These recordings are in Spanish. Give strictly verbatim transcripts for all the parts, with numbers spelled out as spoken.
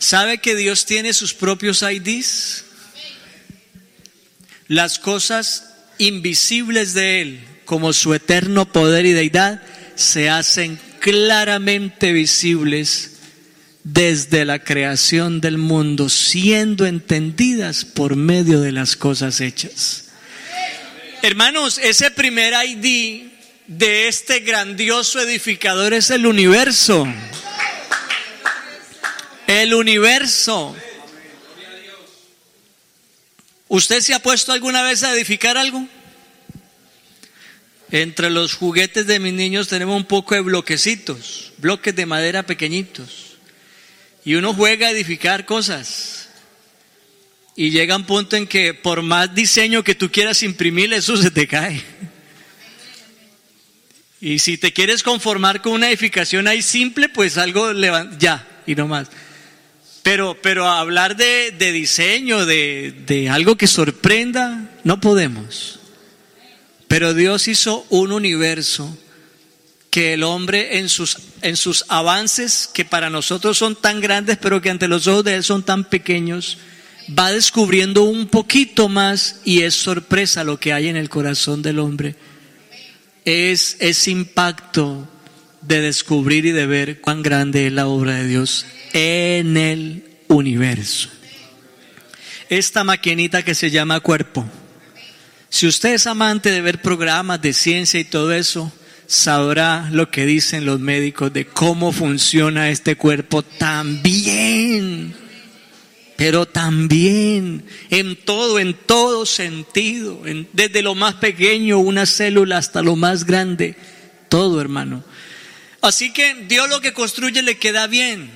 ¿Sabe que Dios tiene sus propios I Ds? Las cosas invisibles de Él, como su eterno poder y deidad, se hacen claramente visibles desde la creación del mundo, siendo entendidas por medio de las cosas hechas. Hermanos, ese primer I D de este grandioso edificador es el universo. El universo. ¿Usted se ha puesto alguna vez a edificar algo? Entre los juguetes de mis niños tenemos un poco de bloquecitos, bloques de madera pequeñitos. Y uno juega a edificar cosas. Y llega un punto en que por más diseño que tú quieras imprimir, eso se te cae. Y si te quieres conformar con una edificación ahí simple, pues algo levanta, ya, y no más. Pero, pero hablar de, de diseño, de, de algo que sorprenda, no podemos. Pero Dios hizo un universo que el hombre en sus, en sus avances, que para nosotros son tan grandes, pero que ante los ojos de Él son tan pequeños, va descubriendo un poquito más, y es sorpresa lo que hay en el corazón del hombre. Es ese impacto de descubrir y de ver cuán grande es la obra de Dios en el universo. Esta maquinita que se llama cuerpo. Si usted es amante de ver programas de ciencia y todo eso, sabrá lo que dicen los médicos de cómo funciona este cuerpo tan bien, pero también en todo, en todo sentido, en, desde lo más pequeño, una célula, hasta lo más grande, todo, hermano. Así que Dios lo que construye le queda bien,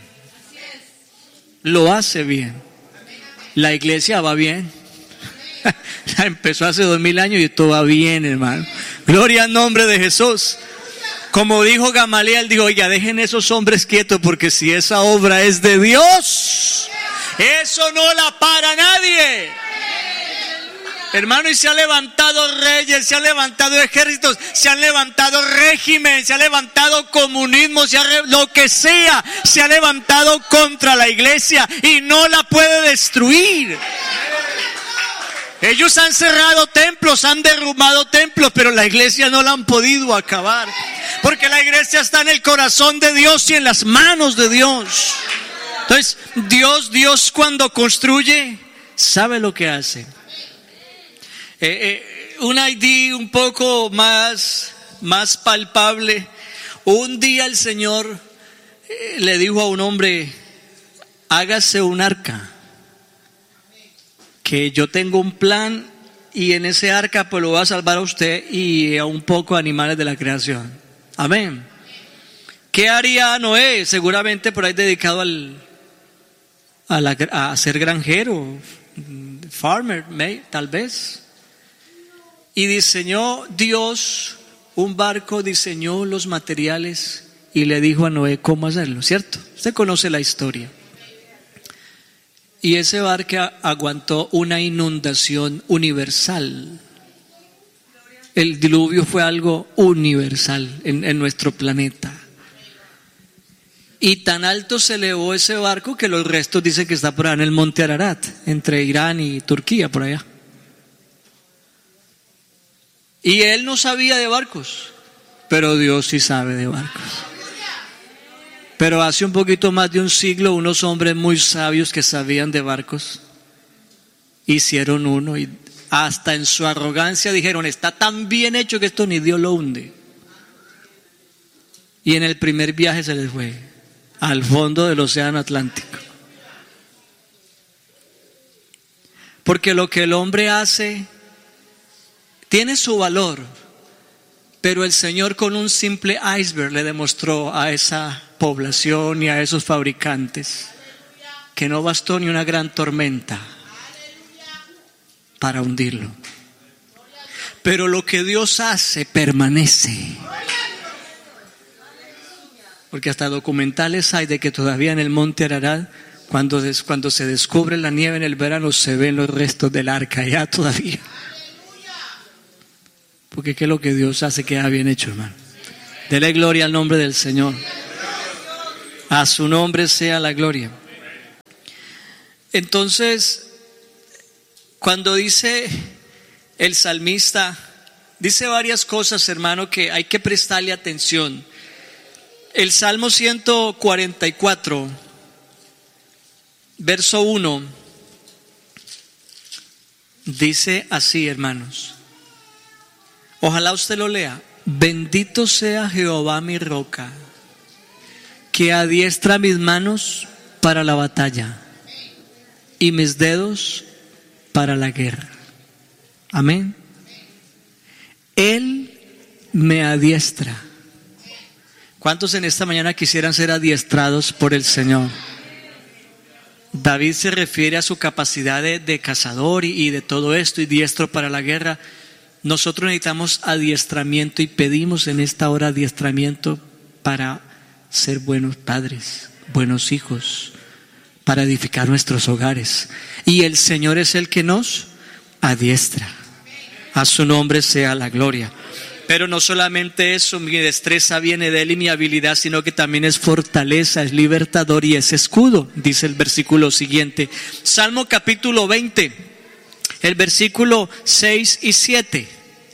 lo hace bien. La iglesia va bien. Empezó hace dos mil años y todo va bien, hermano. Gloria al nombre de Jesús. Como dijo Gamaliel, dijo: oiga, dejen esos hombres quietos, porque si esa obra es de Dios, eso no la para nadie. Hermano, y se han levantado reyes, se han levantado ejércitos, se han levantado régimen, se ha levantado comunismo, se ha re, lo que sea, se ha levantado contra la iglesia y no la puede destruir. Ellos han cerrado templos, han derrumbado templos, pero la iglesia no la han podido acabar, porque la iglesia está en el corazón de Dios y en las manos de Dios. Entonces, Dios, Dios cuando construye, sabe lo que hace. Eh, eh, un I D un poco más, más palpable. Un día el Señor eh, le dijo a un hombre: hágase un arca, que yo tengo un plan, y en ese arca pues lo va a salvar a usted y a un poco animales de la creación. Amén. ¿Qué haría Noé? Seguramente por ahí dedicado al, a, la, a ser granjero, farmer, may, tal vez. Y diseñó Dios un barco, diseñó los materiales y le dijo a Noé cómo hacerlo, ¿cierto? Usted conoce la historia. Y ese barco aguantó una inundación universal. El diluvio fue algo universal en, en nuestro planeta. Y tan alto se elevó ese barco que los restos dicen que está por allá en el monte Ararat, entre Irán y Turquía, por allá. Y él no sabía de barcos, pero Dios sí sabe de barcos. Pero hace un poquito más de un siglo, unos hombres muy sabios que sabían de barcos hicieron uno, y hasta en su arrogancia dijeron: está tan bien hecho que esto ni Dios lo hunde. Y en el primer viaje se les fue al fondo del océano Atlántico. Porque lo que el hombre hace tiene su valor, pero el Señor con un simple iceberg le demostró a esa población y a esos fabricantes que no bastó ni una gran tormenta para hundirlo. Pero lo que Dios hace permanece. Porque hasta documentales hay de que todavía en el monte Ararat, cuando, des, cuando se descubre la nieve en el verano, se ven los restos del arca ya todavía. Porque qué es lo que Dios hace, queda bien hecho, hermano. Dele gloria al nombre del Señor. A su nombre sea la gloria. Entonces, cuando dice el salmista, dice varias cosas, hermano, que hay que prestarle atención. El Salmo ciento cuarenta y cuatro, verso uno, dice así, hermanos. Ojalá usted lo lea. Bendito sea Jehová mi roca, que adiestra mis manos para la batalla y mis dedos para la guerra. Amén. Él me adiestra. ¿Cuántos en esta mañana quisieran ser adiestrados por el Señor? David se refiere a su capacidad de, de cazador y, y de todo esto, y diestro para la guerra. Nosotros necesitamos adiestramiento y pedimos en esta hora adiestramiento para ser buenos padres, buenos hijos, para edificar nuestros hogares. Y el Señor es el que nos adiestra. A su nombre sea la gloria. Pero no solamente eso, mi destreza viene de Él y mi habilidad, sino que también es fortaleza, es libertador y es escudo, dice el versículo siguiente. Salmo capítulo veinte, el versículo seis y siete.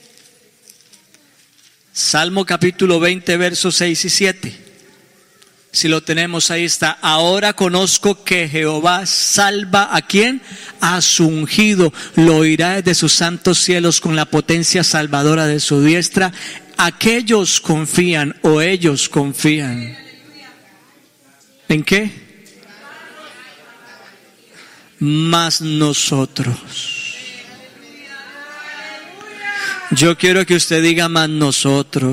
Salmo capítulo veinte, versos seis y siete. Si lo tenemos, ahí está. Ahora conozco que Jehová salva ¿a quién? A su ungido. Lo oirá desde sus santos cielos con la potencia salvadora de su diestra. Aquellos confían o ellos confían. ¿En qué? Mas nosotros. Yo quiero que usted diga más nosotros.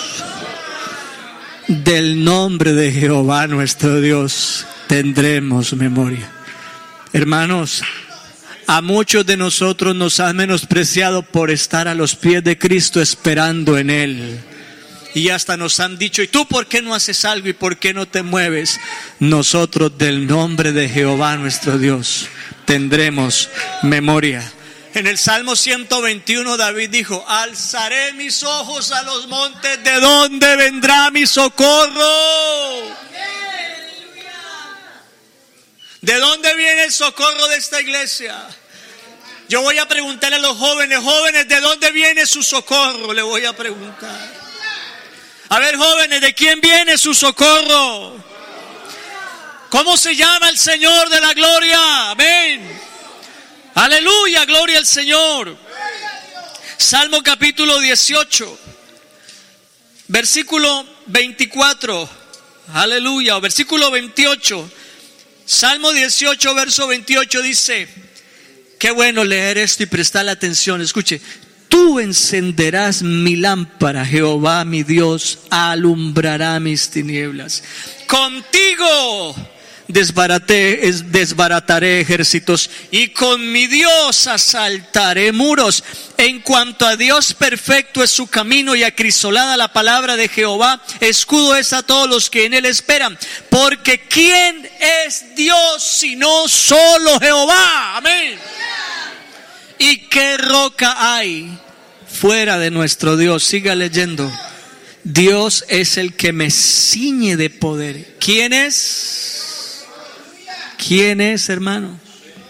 Del nombre de Jehová nuestro Dios tendremos memoria. Hermanos, a muchos de nosotros nos han menospreciado por estar a los pies de Cristo esperando en Él. Y hasta nos han dicho, ¿y tú por qué no haces algo y por qué no te mueves? Nosotros del nombre de Jehová nuestro Dios tendremos memoria. En el Salmo ciento veintiuno David dijo, alzaré mis ojos a los montes, ¿de dónde vendrá mi socorro? ¿De dónde viene el socorro de esta iglesia? Yo voy a preguntarle a los jóvenes, jóvenes, ¿de dónde viene su socorro? Le voy a preguntar. A ver, jóvenes, ¿de quién viene su socorro? ¿Cómo se llama el Señor de la gloria? Amén. Aleluya, gloria al Señor. Salmo capítulo dieciocho, versículo veinticuatro. Aleluya, o versículo veintiocho. Salmo dieciocho, verso veintiocho dice, qué bueno leer esto y prestarle atención. Escuche, tú encenderás mi lámpara, Jehová mi Dios alumbrará mis tinieblas. Contigo Desbaraté, desbarataré ejércitos y con mi Dios asaltaré muros. En cuanto a Dios, perfecto es su camino y acrisolada la palabra de Jehová. Escudo es a todos los que en él esperan. Porque ¿quién es Dios sino solo Jehová? Amén. ¿Y qué roca hay fuera de nuestro Dios? Siga leyendo. Dios es el que me ciñe de poder. ¿Quién es? ¿Quién es, hermano?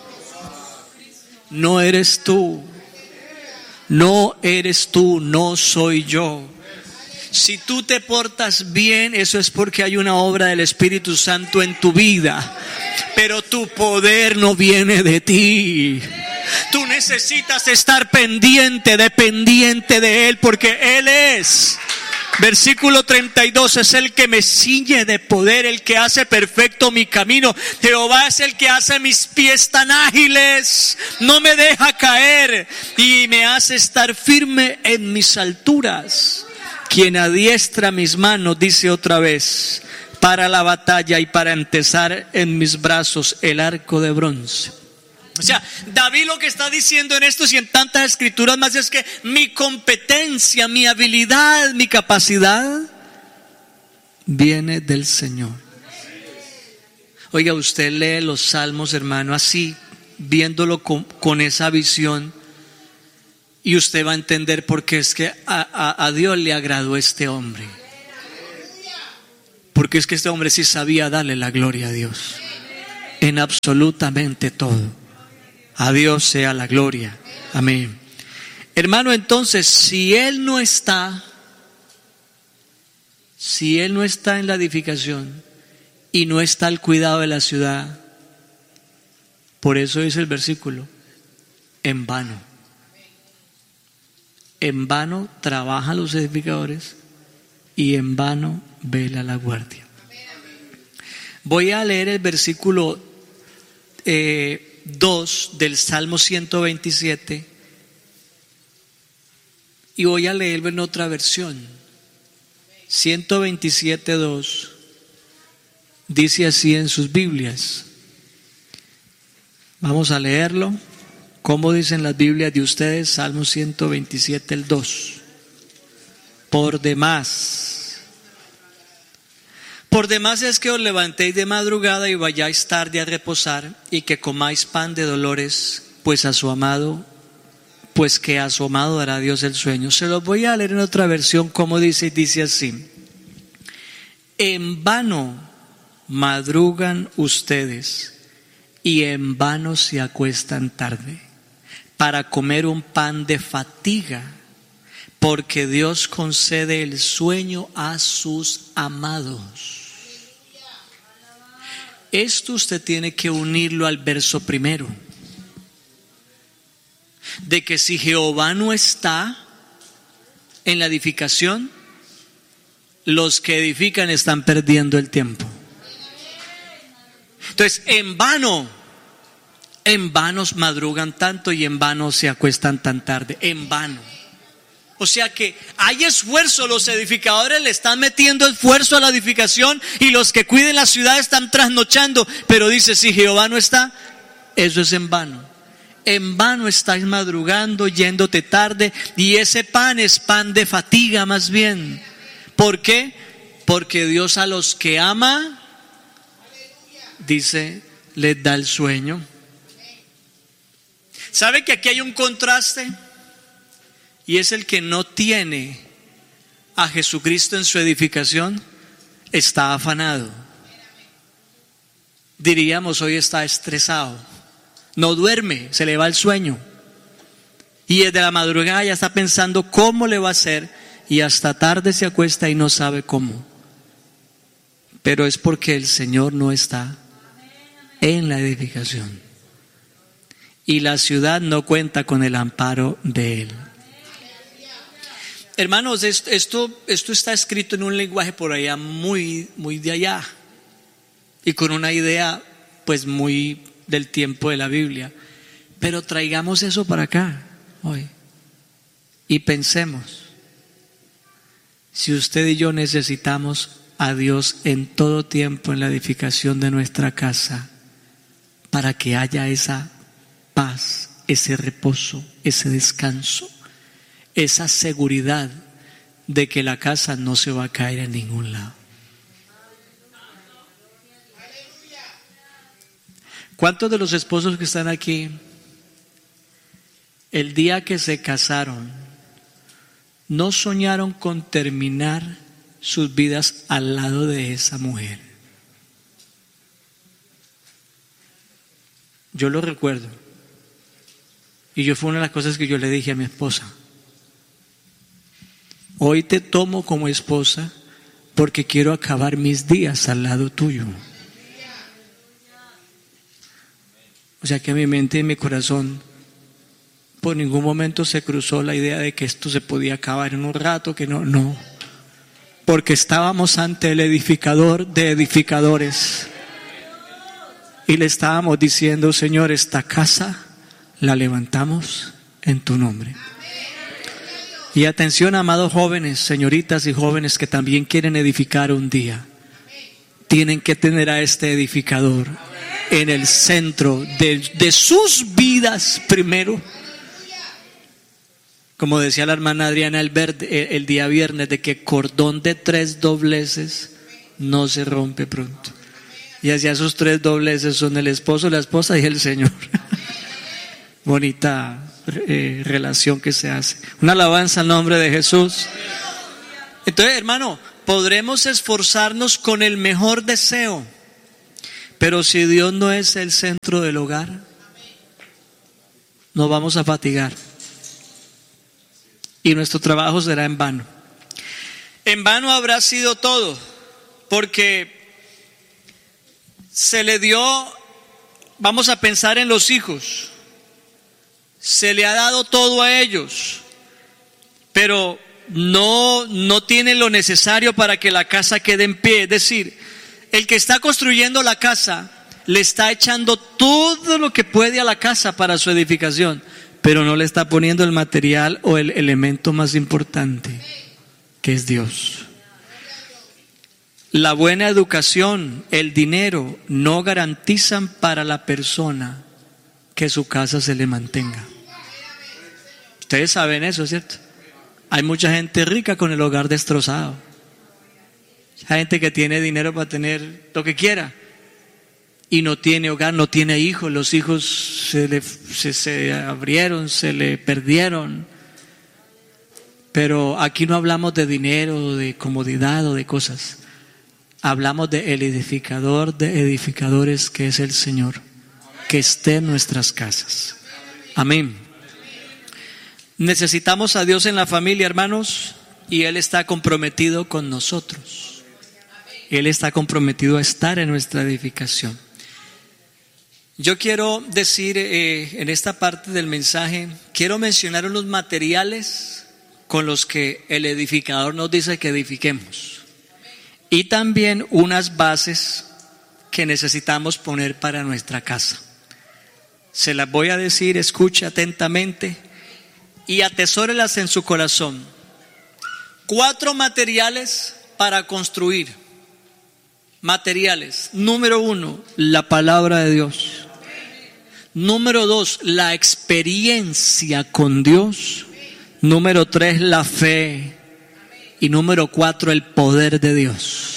No eres tú. No eres tú, no soy yo. Si tú te portas bien, eso es porque hay una obra del Espíritu Santo en tu vida. Pero tu poder no viene de ti. Tú necesitas estar pendiente, dependiente de Él, porque Él es. Versículo treinta y dos, es el que me ciñe de poder, el que hace perfecto mi camino. Jehová es el que hace mis pies tan ágiles, no me deja caer y me hace estar firme en mis alturas. Quien adiestra mis manos, dice otra vez, para la batalla y para entesar en mis brazos el arco de bronce. O sea, David lo que está diciendo en esto y en tantas escrituras más es que mi competencia, mi habilidad, mi capacidad viene del Señor. Oiga, usted lee los salmos, hermano, así, viéndolo con, con esa visión, y usted va a entender por qué es que a, a, a Dios le agradó este hombre. Porque es que este hombre sí sabía darle la gloria a Dios. en absolutamente todo. A Dios sea la gloria. Amén. Hermano, entonces, si Él no está, si Él no está en la edificación y no está al cuidado de la ciudad, por eso dice el versículo, en vano. En vano trabajan los edificadores y en vano vela la guardia. Voy a leer el versículo eh, dos del Salmo ciento veintisiete y voy a leerlo en otra versión. ciento veintisiete, dos dice así en sus Biblias. Vamos a leerlo. ¿Cómo dicen las Biblias de ustedes? Salmo ciento veintisiete, el dos. Por demás. Por demás es que os levantéis de madrugada y vayáis tarde a reposar y que comáis pan de dolores, pues a su amado, pues que a su amado dará Dios el sueño. Se los voy a leer en otra versión, como dice, dice así. En vano madrugan ustedes y en vano se acuestan tarde para comer un pan de fatiga, porque Dios concede el sueño a sus amados. Esto usted tiene que unirlo al verso primero, de que si Jehová no está en la edificación, los que edifican están perdiendo el tiempo. Entonces, en vano En vano madrugan tanto y en vano se acuestan tan tarde. En vano. O sea que hay esfuerzo, los edificadores le están metiendo esfuerzo a la edificación y los que cuiden la ciudad están trasnochando. Pero dice, si Jehová no está, eso es en vano. En vano estáis madrugando, yéndote tarde, y ese pan es pan de fatiga más bien. ¿Por qué? Porque Dios a los que ama, dice, les da el sueño. ¿Sabe que aquí hay un contraste? Y es el que no tiene a Jesucristo en su edificación, está afanado. Diríamos, hoy está estresado. No duerme, se le va el sueño. Y desde la madrugada ya está pensando cómo le va a hacer, y hasta tarde se acuesta y no sabe cómo. Pero es porque el Señor no está en la edificación. Y la ciudad no cuenta con el amparo de Él. Hermanos, esto, esto está escrito en un lenguaje por allá muy, muy de allá. Y con una idea pues muy del tiempo de la Biblia. Pero traigamos eso para acá hoy. Y pensemos. Si usted y yo necesitamos a Dios en todo tiempo en la edificación de nuestra casa, para que haya esa paz, ese reposo, ese descanso, esa seguridad de que la casa no se va a caer en ningún lado. ¿Cuántos de los esposos que están aquí, el día que se casaron, no soñaron con terminar sus vidas al lado de esa mujer? Yo lo recuerdo. Y yo fue una de las cosas que yo le dije a mi esposa. Hoy te tomo como esposa porque quiero acabar mis días al lado tuyo. O sea que en mi mente y en mi corazón por ningún momento se cruzó la idea de que esto se podía acabar en un rato, que no, no. Porque estábamos ante el edificador de edificadores. Y le estábamos diciendo, Señor, esta casa la levantamos en tu nombre. Y atención, amados jóvenes, señoritas y jóvenes que también quieren edificar un día. Tienen que tener a este edificador en el centro de, de sus vidas primero. Como decía la hermana Adriana el, verde, el día viernes, de que cordón de tres dobleces no se rompe pronto. Y hacia esos tres dobleces son el esposo, la esposa y el Señor. Bonita eh, relación que se hace. Una alabanza al nombre de Jesús. Entonces, hermano, podremos esforzarnos con el mejor deseo, Pero si Dios no es el centro del hogar, nos vamos a fatigar y nuestro trabajo será en vano. En vano habrá sido todo, porque se le dio, vamos a pensar en los hijos, se le ha dado todo a ellos, pero no, no tienen lo necesario para que la casa quede en pie. Es decir, el que está construyendo la casa le está echando todo lo que puede a la casa para su edificación, pero no le está poniendo el material o el elemento más importante, que es Dios. La buena educación, el dinero, no garantizan para la persona que su casa se le mantenga. Ustedes saben eso, ¿cierto? Hay mucha gente rica con el hogar destrozado. Hay gente que tiene dinero para tener lo que quiera y no tiene hogar, no tiene hijos. Los hijos se le se, se abrieron, se le perdieron. Pero aquí no hablamos de dinero, de comodidad o de cosas. Hablamos de el edificador de edificadores, que es el Señor, que esté en nuestras casas. Amén. Necesitamos a Dios en la familia, hermanos, y Él está comprometido con nosotros. Él está comprometido a estar en nuestra edificación. Yo quiero decir eh, en esta parte del mensaje, quiero mencionar unos materiales con los que el edificador nos dice que edifiquemos. Y también unas bases que necesitamos poner para nuestra casa. Se las voy a decir, escuche atentamente y atesórelas en su corazón. Cuatro materiales para construir. Materiales. Número uno, la palabra de Dios. Número dos, la experiencia con Dios. Número tres, la fe. Y número cuatro, el poder de Dios.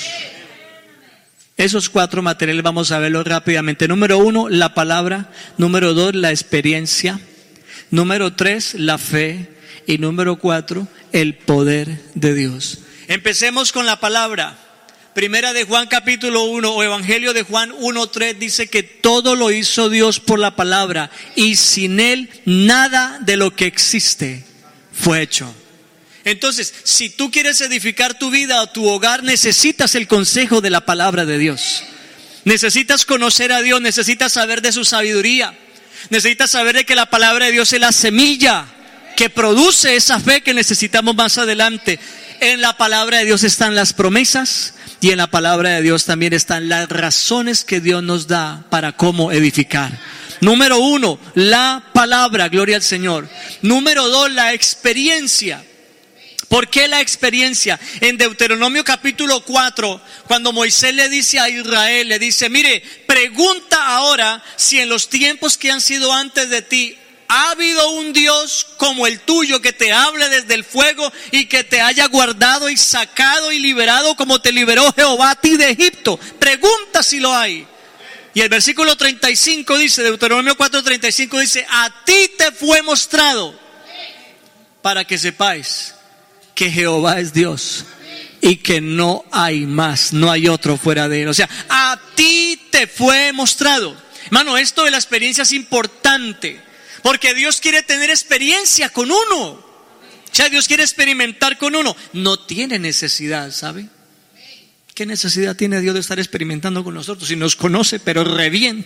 Esos cuatro materiales vamos a verlos rápidamente. Número uno, la palabra. Número dos, la experiencia. Número tres, la fe. Y número cuatro, el poder de Dios. Empecemos con la palabra. Primera de Juan capítulo uno o Evangelio de Juan uno tres dice que todo lo hizo Dios por la palabra y sin Él nada de lo que existe fue hecho. Entonces, si tú quieres edificar tu vida o tu hogar, necesitas el consejo de la palabra de Dios. Necesitas conocer a Dios, necesitas saber de su sabiduría. Necesitas saber de que la palabra de Dios es la semilla que produce esa fe que necesitamos más adelante. En la palabra de Dios están las promesas y en la palabra de Dios también están las razones que Dios nos da para cómo edificar. Número uno, la palabra, gloria al Señor. Número dos, la experiencia. ¿Por qué la experiencia? En Deuteronomio capítulo cuatro, cuando Moisés le dice a Israel, le dice, mire, pregunta ahora si en los tiempos que han sido antes de ti, ¿ha habido un Dios como el tuyo que te hable desde el fuego y que te haya guardado y sacado y liberado como te liberó Jehová a ti de Egipto? Pregunta si lo hay. Y el versículo treinta y cinco dice, Deuteronomio cuatro treinta y cinco dice, a ti te fue mostrado para que sepáis que Jehová es Dios y que no hay más, no hay otro fuera de Él. O sea, a ti te fue mostrado. Hermano, esto de la experiencia es importante, porque Dios quiere tener experiencia con uno. O sea, Dios quiere experimentar con uno. No tiene necesidad, ¿sabe? ¿Qué necesidad tiene Dios de estar experimentando con nosotros? Si nos conoce, pero re bien.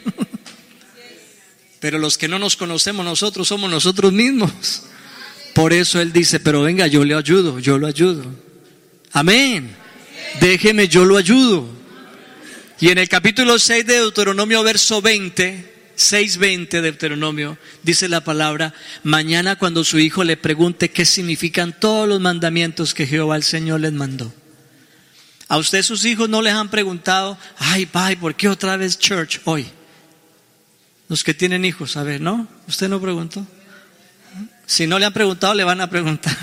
Pero los que no nos conocemos nosotros somos nosotros mismos. Por eso Él dice, pero venga, yo le ayudo, yo lo ayudo. Amén. Déjeme, yo lo ayudo. Y en el capítulo seis de Deuteronomio, verso veinte, seis veinte de Deuteronomio, dice la palabra, mañana cuando su hijo le pregunte qué significan todos los mandamientos que Jehová el Señor les mandó. A usted sus hijos no les han preguntado, ay, bye, ¿por qué otra vez church hoy? Los que tienen hijos, a ver, ¿no? ¿Usted no preguntó? Si no le han preguntado, le van a preguntar.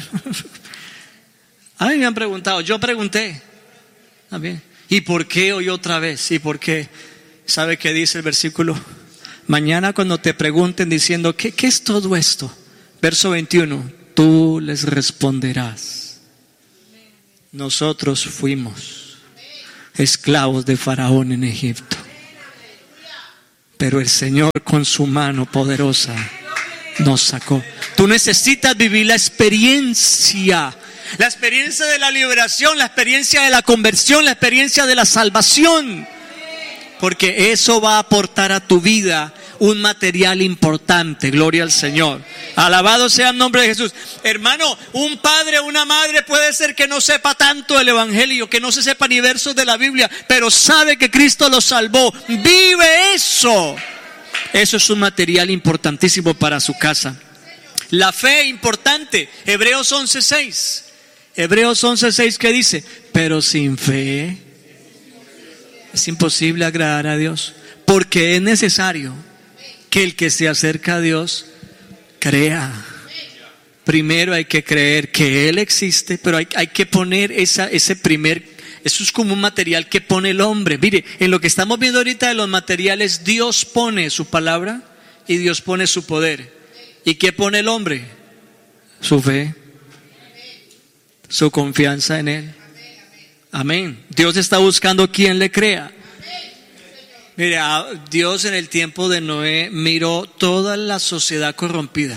A mí me han preguntado, yo pregunté también. ¿Y por qué hoy otra vez? ¿Y por qué? ¿Sabe qué dice el versículo? Mañana cuando te pregunten diciendo, ¿qué, qué es todo esto? Verso veintiuno, tú les responderás, nosotros fuimos esclavos de Faraón en Egipto. pero el Señor con su mano poderosa nos sacó. Tú necesitas vivir la experiencia, la experiencia de la liberación, la experiencia de la conversión, la experiencia de la salvación, porque eso va a aportar a tu vida un material importante. Gloria al Señor. Alabado sea el nombre de Jesús. Hermano, un padre o una madre puede ser que no sepa tanto el evangelio, que no se sepa ni versos de la Biblia, pero sabe que Cristo lo salvó. Vive eso. Eso es un material importantísimo para su casa. La fe importante. Hebreos once seis. Hebreos once seis, ¿qué dice? Pero sin fe es imposible agradar a Dios, porque es necesario que el que se acerca a Dios crea. Primero hay que creer que Él existe, pero hay, hay que poner esa, ese primer, eso es como un material que pone el hombre. Mire, en lo que estamos viendo ahorita de los materiales, Dios pone su palabra y Dios pone su poder. ¿Y qué pone el hombre? Su fe, su confianza en Él. Amén. Dios está buscando quien le crea. Mire, Dios en el tiempo de Noé miró toda la sociedad corrompida,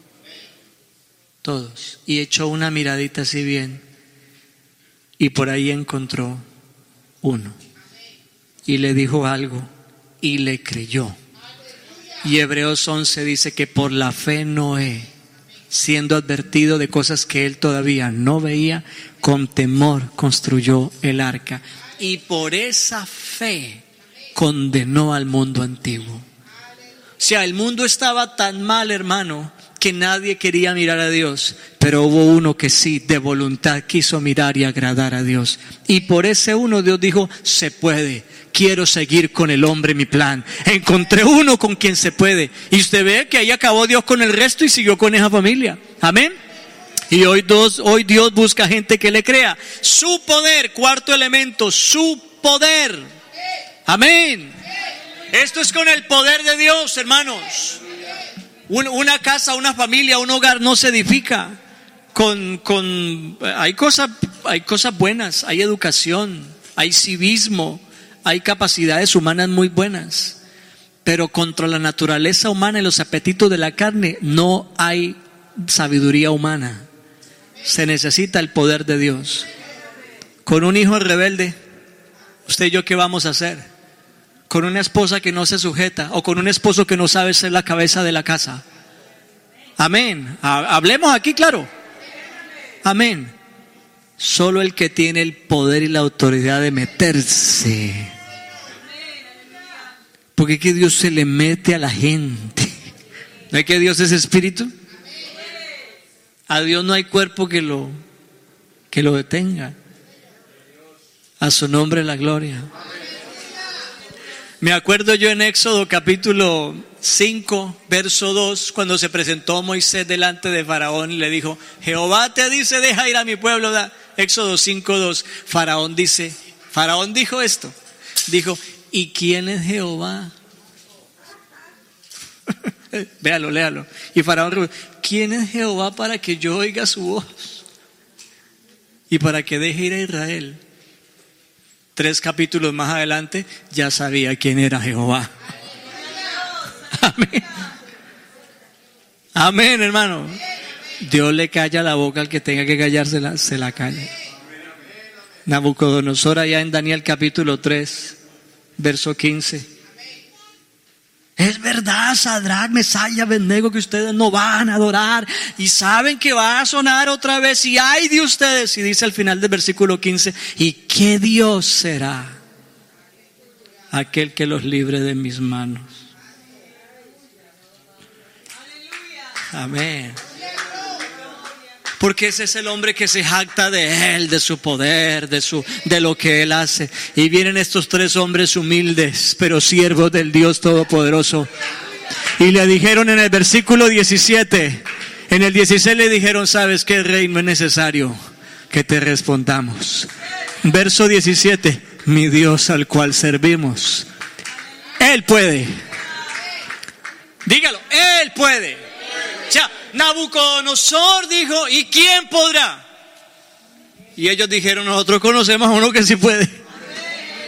todos, y echó una miradita así bien, y por ahí encontró uno, y le dijo algo, y le creyó. Y Hebreos once dice que por la fe Noé, siendo advertido de cosas que él todavía no veía, con temor construyó el arca, y por esa fe condenó al mundo antiguo. O sea, el mundo estaba tan mal, hermano, que nadie quería mirar a Dios, pero hubo uno que sí, de voluntad, quiso mirar y agradar a Dios. Y por ese uno Dios dijo, se puede, quiero seguir con el hombre mi plan. Encontré uno con quien se puede. Y usted ve que ahí acabó Dios con el resto y siguió con esa familia. Amén. Y hoy, dos, hoy Dios busca gente que le crea. Su poder, cuarto elemento, su poder. Amén. Esto es con el poder de Dios, hermanos. Una casa, una familia, un hogar no se edifica con, con hay cosas, hay cosas buenas, hay educación, hay civismo, hay capacidades humanas muy buenas, pero contra la naturaleza humana y los apetitos de la carne no hay sabiduría humana. Se necesita el poder de Dios. Con un hijo rebelde, usted y yo, ¿qué vamos a hacer? Con una esposa que no se sujeta, o con un esposo que no sabe ser la cabeza de la casa. Amén. Hablemos aquí, claro. Amén. Solo el que tiene el poder y la autoridad de meterse. Porque es que Dios se le mete a la gente. ¿No es que Dios es espíritu? A Dios no hay cuerpo que lo, que lo detenga. A su nombre la gloria. Me acuerdo yo en Éxodo capítulo cinco, verso dos, cuando se presentó Moisés delante de Faraón y le dijo, Jehová te dice, deja ir a mi pueblo. Da. Éxodo cinco, dos. Faraón dice, Faraón dijo esto, dijo, ¿y quién es Jehová? Véalo, léalo. Y Faraón dijo, ¿quién es Jehová para que yo oiga su voz? Y para que deje ir a Israel. Tres capítulos más adelante ya sabía quién era Jehová. Amén. Amén, hermano. Dios le calla la boca al que tenga que callársela, se la calla. Nabucodonosor, allá en Daniel capítulo tres, verso quince. Es verdad, Sadrach, Mesach y Abednego, que ustedes no van a adorar y saben que va a sonar otra vez y ay de ustedes. Y dice al final del versículo quince, ¿y qué Dios será? Aquel que los libre de mis manos. Amén. Porque ese es el hombre que se jacta de él, de su poder, de su, de lo que él hace. Y vienen estos tres hombres humildes, pero siervos del Dios Todopoderoso. Y le dijeron en el versículo diecisiete, en el dieciséis le dijeron, ¿sabes qué, rey? No es necesario que te respondamos. Verso diecisiete, mi Dios al cual servimos, Él puede. Dígalo, Él puede. O sea, Nabucodonosor dijo, ¿y quién podrá? Y ellos dijeron, nosotros conocemos a uno que sí puede.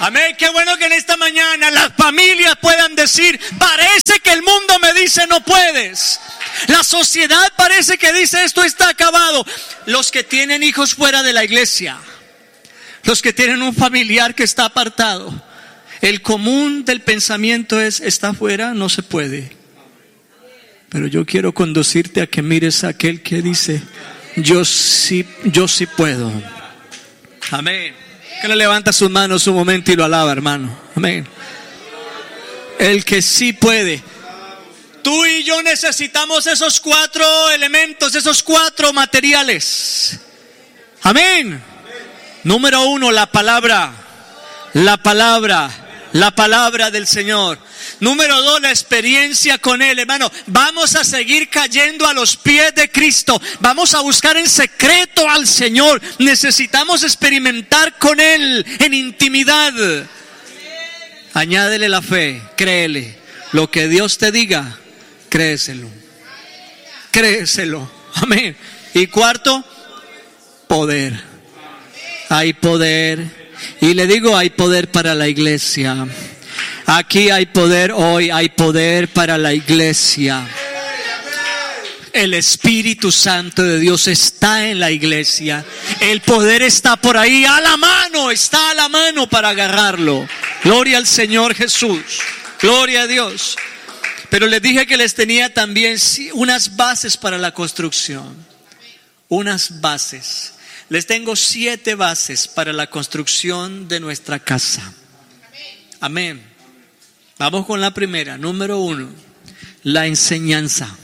Amén. Qué bueno que en esta mañana las familias puedan decir: parece que el mundo me dice no puedes. La sociedad parece que dice esto está acabado. Los que tienen hijos fuera de la iglesia, los que tienen un familiar que está apartado, el común del pensamiento es: está afuera, no se puede. Pero yo quiero conducirte a que mires a aquel que dice: yo sí, yo sí puedo. Amén. Que le levanta sus manos un momento y lo alaba, hermano. Amén. El que sí puede. Tú y yo necesitamos esos cuatro elementos, esos cuatro materiales. Amén. Número uno, la palabra. La palabra. La palabra del Señor. Número dos, la experiencia con Él, hermano. Vamos a seguir cayendo a los pies de Cristo. Vamos a buscar en secreto al Señor. Necesitamos experimentar con Él en intimidad. Añádele la fe, créele. Lo que Dios te diga, créeselo. Créeselo. Amén. Y cuarto, poder. Hay poder. Y le digo, hay poder para la iglesia. Aquí hay poder hoy, hay poder para la iglesia. El Espíritu Santo de Dios está en la iglesia. El poder está por ahí, a la mano, está a la mano para agarrarlo. Gloria al Señor Jesús. Gloria a Dios. Pero les dije que les tenía también unas bases para la construcción. Unas bases. Les tengo siete bases para la construcción de nuestra casa. Amén. Vamos con la primera. Número uno, la enseñanza.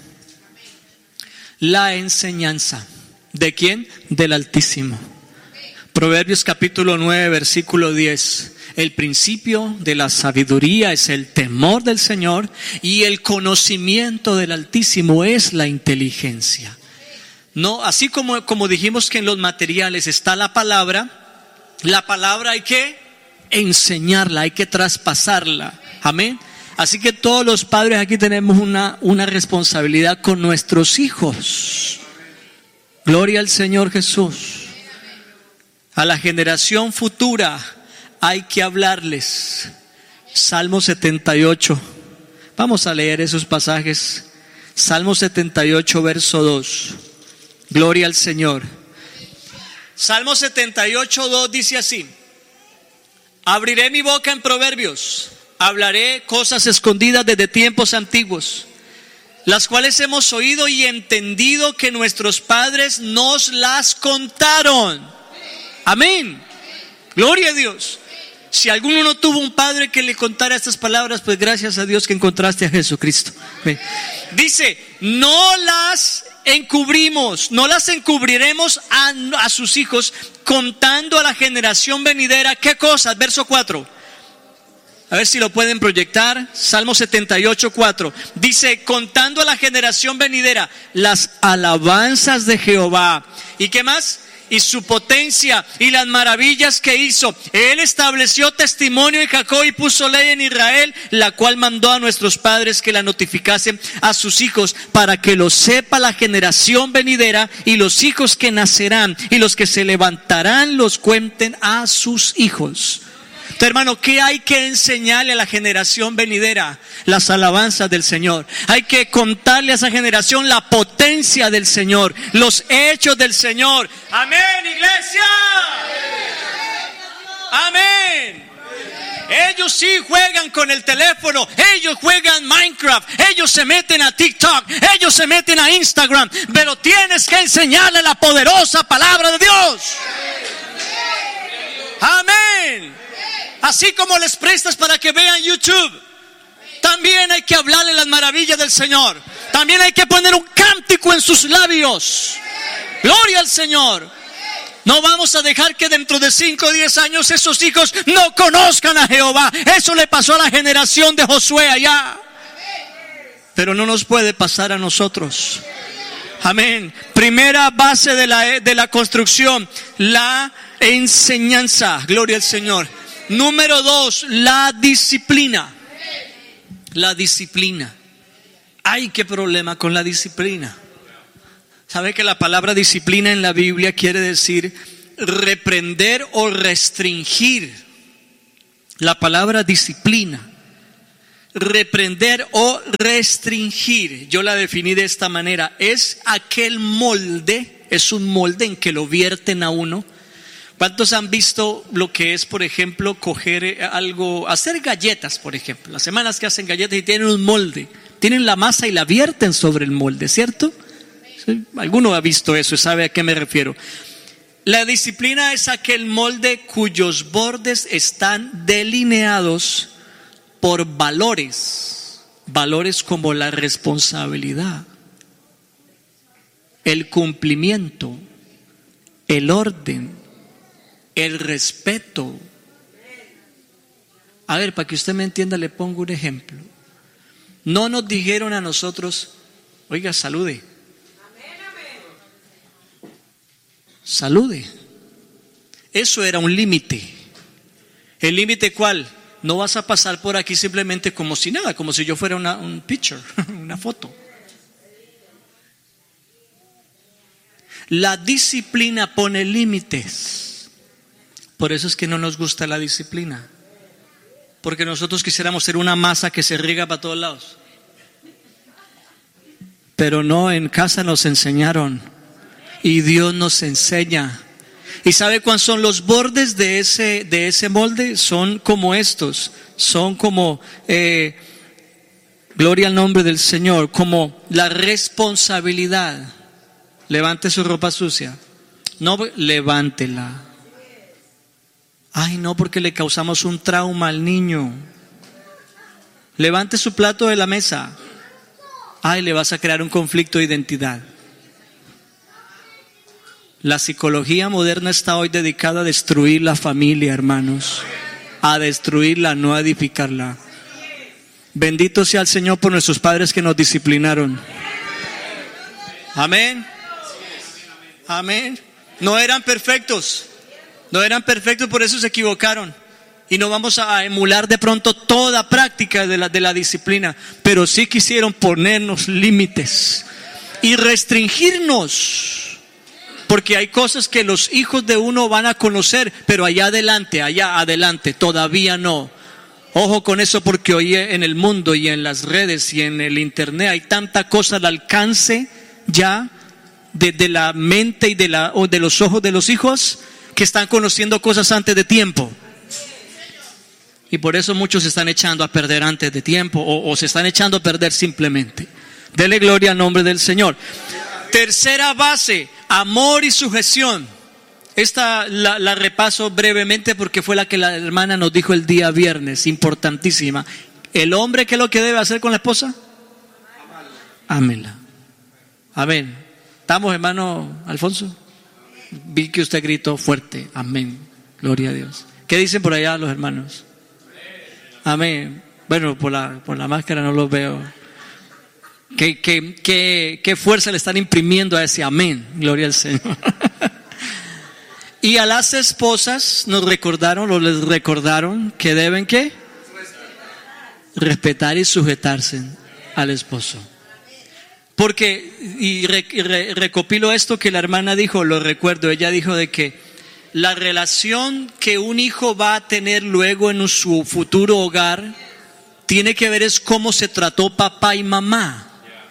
La enseñanza. ¿De quién? Del Altísimo. Proverbios capítulo nueve, versículo diez. El principio de la sabiduría es el temor del Señor, y el conocimiento del Altísimo es la inteligencia. No, así como, como dijimos que en los materiales está la palabra, la palabra hay que enseñarla, hay que traspasarla. Amén. Así que todos los padres aquí tenemos una, una responsabilidad con nuestros hijos. Gloria al Señor Jesús. A la generación futura hay que hablarles. Salmo setenta y ocho. Vamos a leer esos pasajes. Salmo setenta y ocho, verso dos. Gloria al Señor. Salmo setenta y ocho, dos dice así: abriré mi boca en proverbios, hablaré cosas escondidas desde tiempos antiguos, las cuales hemos oído y entendido que nuestros padres nos las contaron. Amén. Gloria a Dios. Si alguno no tuvo un padre que le contara estas palabras, pues gracias a Dios que encontraste a Jesucristo. Amén. Dice: no las encubrimos, no las encubriremos a, a sus hijos, contando a la generación venidera. ¿Qué cosas? Verso cuatro. A ver si lo pueden proyectar. Salmo setenta y ocho, cuatro. Dice: contando a la generación venidera las alabanzas de Jehová. ¿Y qué más? Y su potencia y las maravillas que hizo. Él estableció testimonio en Jacob y puso ley en Israel, la cual mandó a nuestros padres que la notificasen a sus hijos, para que lo sepa la generación venidera, y los hijos que nacerán y los que se levantarán los cuenten a sus hijos. Entonces, hermano, ¿qué hay que enseñarle a la generación venidera? Las alabanzas del Señor. Hay que contarle a esa generación la potencia del Señor, los hechos del Señor. Amén, iglesia. Amén. Ellos sí juegan con el teléfono, ellos juegan Minecraft, ellos se meten a TikTok, ellos se meten a Instagram, pero tienes que enseñarle la poderosa palabra de Dios. Amén. Así como les prestas para que vean YouTube, también hay que hablarle las maravillas del Señor. También hay que poner un cántico en sus labios. Gloria al Señor. No vamos a dejar que dentro de cinco o diez años esos hijos no conozcan a Jehová. Eso le pasó a la generación de Josué allá, pero no nos puede pasar a nosotros. Amén. Primera base de la, de la construcción, la enseñanza. Gloria al Señor. Número dos, la disciplina. La disciplina. Ay, qué problema con la disciplina. ¿Sabe que la palabra disciplina en la Biblia quiere decir reprender o restringir? La palabra disciplina, reprender o restringir, yo la definí de esta manera, es aquel molde, es un molde en que lo vierten a uno. ¿Cuántos han visto lo que es, por ejemplo, coger algo, hacer galletas, por ejemplo? Las semanas que hacen galletas y tienen un molde, tienen la masa y la vierten sobre el molde, ¿cierto? ¿Sí? Alguno ha visto eso y sabe a qué me refiero. La disciplina es aquel molde cuyos bordes están delineados por valores, valores como la responsabilidad, el cumplimiento, el orden, el respeto. A ver, para que usted me entienda, le pongo un ejemplo. No nos dijeron a nosotros, oiga, salude. Salude. Eso era un límite. ¿El límite cuál? No vas a pasar por aquí simplemente como si nada, como si yo fuera una, un picture, una foto. La disciplina pone límites. Por eso es que no nos gusta la disciplina. Porque nosotros quisiéramos ser una masa que se riega para todos lados. Pero no, en casa nos enseñaron. Y Dios nos enseña. ¿Y sabe cuáles son los bordes de ese, de ese molde? Son como estos. Son como, eh, gloria al nombre del Señor, como la responsabilidad. Levante su ropa sucia. No, levántela. Ay, no, porque le causamos un trauma al niño. Levante su plato de la mesa. Ay, le vas a crear un conflicto de identidad. La psicología moderna está hoy dedicada a destruir la familia, hermanos. A destruirla, no a edificarla. Bendito sea el Señor por nuestros padres que nos disciplinaron. Amén. Amén. No eran perfectos. No eran perfectos, por eso se equivocaron. Y no vamos a emular de pronto toda práctica de la, de la disciplina. Pero sí quisieron ponernos límites y restringirnos. Porque hay cosas que los hijos de uno van a conocer, pero allá adelante, allá adelante, todavía no. Ojo con eso, porque hoy en el mundo y en las redes y en el internet hay tanta cosa al alcance ya de, de la mente y de, la, o de los ojos de los hijos que están conociendo cosas antes de tiempo. Y por eso muchos se están echando a perder antes de tiempo o, o se están echando a perder simplemente. Dele gloria al nombre del Señor. Tercera base, amor y sujeción. Esta la, la repaso brevemente porque fue la que la hermana nos dijo el día viernes, importantísima. ¿El hombre qué es lo que debe hacer con la esposa? Ámela. Amén. ¿Estamos, hermano Alfonso? Vi que usted gritó fuerte. Amén. Gloria a Dios. ¿Qué dicen por allá los hermanos? Amén. Bueno, por la, por la máscara no los veo. ¿Qué, qué, qué, qué fuerza le están imprimiendo a ese amén? Gloria al Señor. Y a las esposas nos recordaron, o les recordaron que deben ¿qué? Respetar y sujetarse al esposo. Porque, y re, re, recopilo esto que la hermana dijo, lo recuerdo, ella dijo de que la relación que un hijo va a tener luego en su futuro hogar tiene que ver es cómo se trató papá y mamá.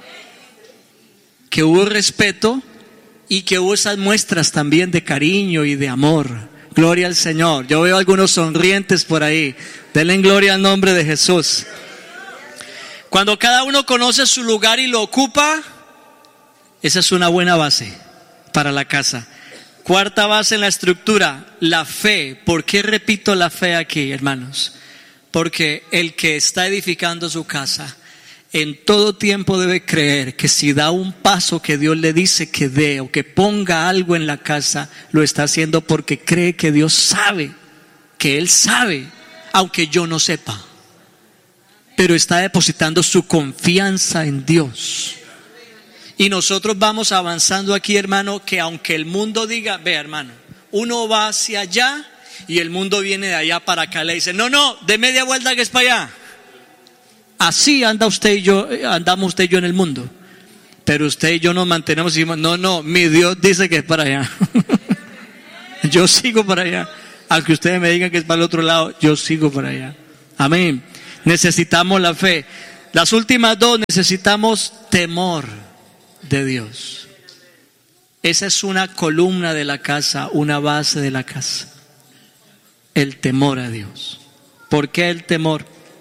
Que hubo respeto y que hubo esas muestras también de cariño y de amor. Gloria al Señor. Yo veo algunos sonrientes por ahí. Denle gloria al nombre de Jesús. Cuando cada uno conoce su lugar y lo ocupa, esa es una buena base para la casa. Cuarta base en la estructura, la fe. ¿Por qué repito la fe aquí, hermanos? Porque el que está edificando su casa en todo tiempo debe creer que si da un paso que Dios le dice que dé o que ponga algo en la casa, lo está haciendo porque cree que Dios sabe, que Él sabe, aunque yo no sepa. Pero está depositando su confianza en Dios. Y nosotros vamos avanzando aquí, hermano, que aunque el mundo diga, vea, hermano, uno va hacia allá y el mundo viene de allá para acá, le dice, no, no, de media vuelta que es para allá. Así anda usted y yo, andamos usted y yo en el mundo. Pero usted y yo nos mantenemos y decimos, no, no, mi Dios dice que es para allá. Yo sigo para allá. Aunque ustedes me digan que es para el otro lado, yo sigo para allá. Amén. Necesitamos la fe. Las últimas dos, necesitamos temor de Dios. Esa es una columna de la casa, una base de la casa. El temor a Dios. ¿Por qué el temor?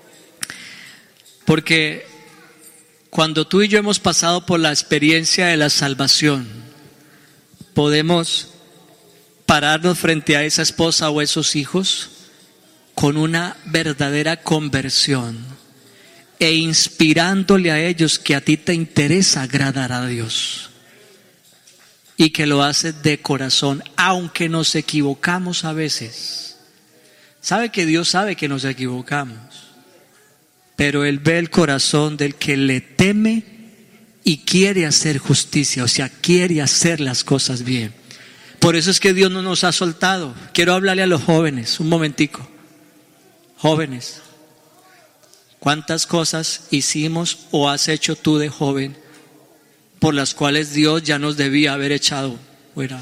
Porque cuando tú y yo hemos pasado por la experiencia de la salvación, podemos pararnos frente a esa esposa o esos hijos con una verdadera conversión e inspirándole a ellos que a ti te interesa agradar a Dios y que lo haces de corazón, aunque nos equivocamos a veces. Sabe que Dios sabe que nos equivocamos, pero Él ve el corazón del que le teme y quiere hacer justicia, o sea, quiere hacer las cosas bien. Por eso es que Dios no nos ha soltado. Quiero hablarle a los jóvenes, un momentico. Jóvenes, ¿cuántas cosas hicimos o has hecho tú de joven por las cuales Dios ya nos debía haber echado fuera?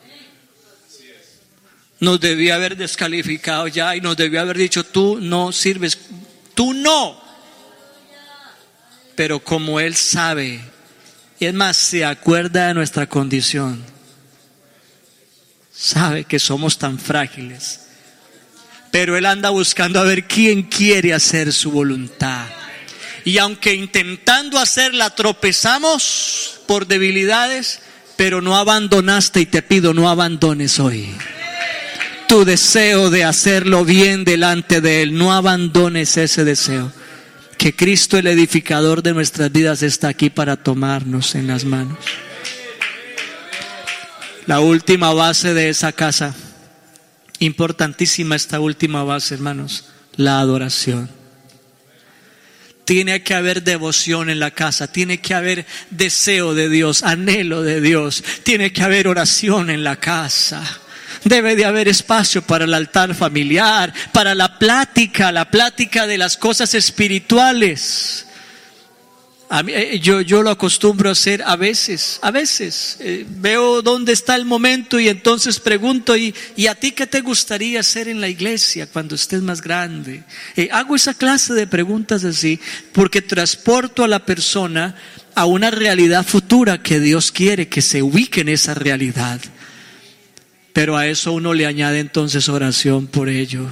Nos debía haber descalificado ya y nos debía haber dicho, tú no sirves, tú no. Pero como Él sabe, y es más, se acuerda de nuestra condición, sabe que somos tan frágiles, pero Él anda buscando a ver quién quiere hacer su voluntad. Y aunque intentando hacerla tropezamos por debilidades, pero no abandonaste, y te pido no abandones hoy tu deseo de hacerlo bien delante de Él. No abandones ese deseo. Que Cristo, el edificador de nuestras vidas, está aquí para tomarnos en las manos. La última base de esa casa, importantísima esta última base, hermanos, la adoración. Tiene que haber devoción en la casa, tiene que haber deseo de Dios, anhelo de Dios, tiene que haber oración en la casa. Debe de haber espacio para el altar familiar, para la plática, la plática de las cosas espirituales. A mí, yo, yo lo acostumbro a hacer a veces, a veces. Eh, veo dónde está el momento y entonces pregunto, ¿y, y a ti qué te gustaría hacer en la iglesia cuando estés más grande? Eh, hago esa clase de preguntas así porque transporto a la persona a una realidad futura que Dios quiere que se ubique en esa realidad. Pero a eso uno le añade entonces oración por ellos.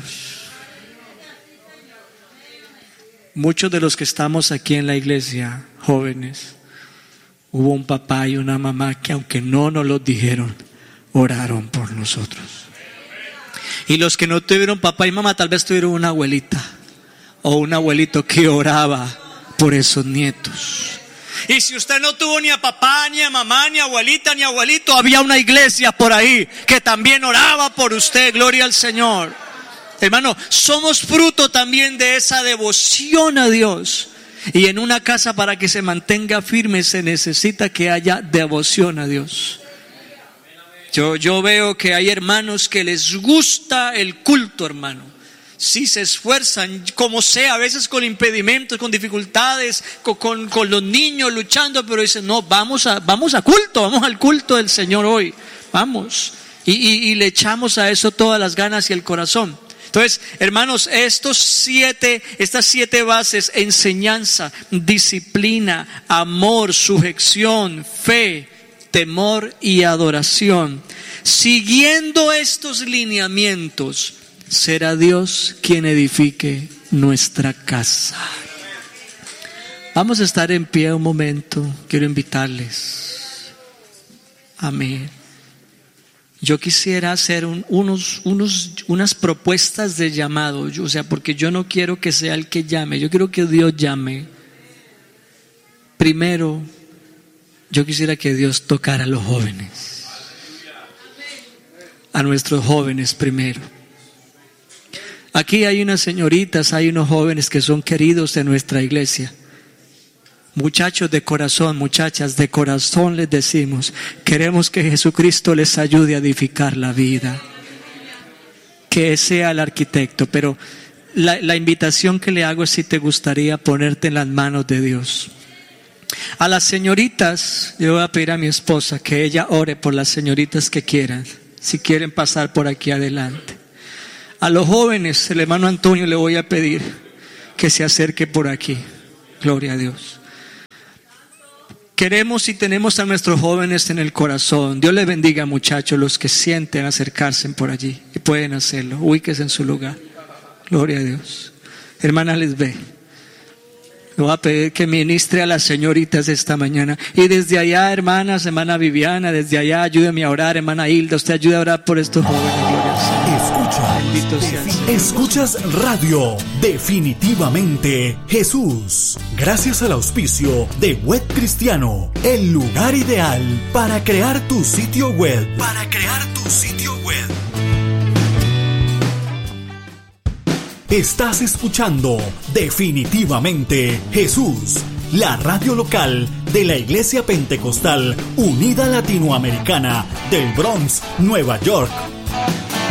Muchos de los que estamos aquí en la iglesia, jóvenes, hubo un papá y una mamá que aunque no nos lo dijeron, oraron por nosotros. Y los que no tuvieron papá y mamá, tal vez tuvieron una abuelita o un abuelito que oraba por esos nietos. Y si usted no tuvo ni a papá, ni a mamá, ni a abuelita, ni a abuelito, había una iglesia por ahí que también oraba por usted. Gloria al Señor. Hermano, somos fruto también de esa devoción a Dios. Y en una casa, para que se mantenga firme, se necesita que haya devoción a Dios. Yo, yo veo que hay hermanos que les gusta el culto, hermano. Sí, se esfuerzan, como sea, a veces con impedimentos, con dificultades, con, con, con los niños luchando, pero dicen, no, vamos a, vamos a culto, vamos al culto del Señor hoy, vamos. Y, y, y le echamos a eso todas las ganas y el corazón. Entonces, hermanos, estos siete, estas siete bases: enseñanza, disciplina, amor, sujeción, fe, temor y adoración. Siguiendo estos lineamientos, será Dios quien edifique nuestra casa. Vamos a estar en pie un momento. Quiero invitarles. Amén. Yo quisiera hacer un, unos, unos, unas propuestas de llamado. Yo, o sea, porque yo no quiero que sea el que llame. Yo quiero que Dios llame. Primero, yo quisiera que Dios tocara a los jóvenes. A nuestros jóvenes primero. Aquí hay unas señoritas, hay unos jóvenes que son queridos en nuestra iglesia. Muchachos de corazón, muchachas de corazón, les decimos, queremos que Jesucristo les ayude a edificar la vida. Que sea el arquitecto, pero la, la invitación que le hago es si te gustaría ponerte en las manos de Dios. A las señoritas, yo voy a pedir a mi esposa que ella ore por las señoritas que quieran, si quieren pasar por aquí adelante. A los jóvenes, el hermano Antonio le voy a pedir que se acerque por aquí. Gloria a Dios. Queremos y tenemos a nuestros jóvenes en el corazón. Dios les bendiga, muchachos, los que sienten acercarse por allí y pueden hacerlo. Ubíquese en su lugar. Gloria a Dios. Hermana Lesbe, le voy a pedir que ministre a las señoritas esta mañana. Y desde allá, hermanas, hermana Viviana, desde allá ayúdeme a orar, hermana Hilda, usted ayude a orar por estos jóvenes. Gloria al Señor. Escuchas, Bendito sea el Señor. escuchas radio, definitivamente Jesús. Gracias al auspicio de Web Cristiano, el lugar ideal para crear tu sitio web. Para crear tu sitio web. Estás escuchando Definitivamente Jesús, la radio local de la Iglesia Pentecostal Unida Latinoamericana del Bronx, Nueva York.